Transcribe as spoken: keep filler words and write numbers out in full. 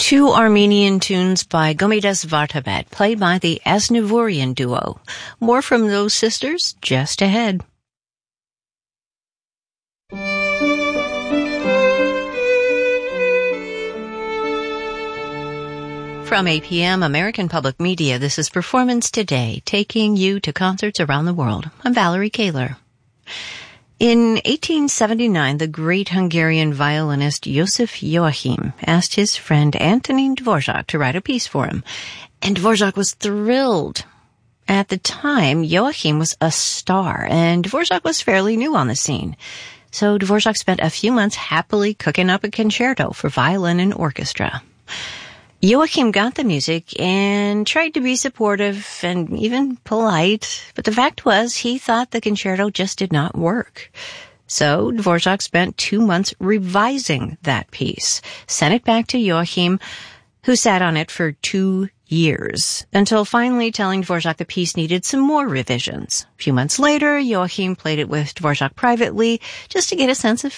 Two Armenian tunes by Gomidas Vartabet, played by the Aznavourian duo. More from those sisters just ahead. From A P M American Public Media, this is Performance Today, taking you to concerts around the world. I'm Valerie Kaler. In eighteen seventy-nine, the great Hungarian violinist Josef Joachim asked his friend Antonín Dvorak to write a piece for him, and Dvorak was thrilled. At the time, Joachim was a star, and Dvorak was fairly new on the scene. So Dvorak spent a few months happily cooking up a concerto for violin and orchestra. Joachim got the music and tried to be supportive and even polite, but the fact was he thought the concerto just did not work. So Dvorak spent two months revising that piece, sent it back to Joachim, who sat on it for two years, until finally telling Dvorak the piece needed some more revisions. A few months later, Joachim played it with Dvorak privately just to get a sense of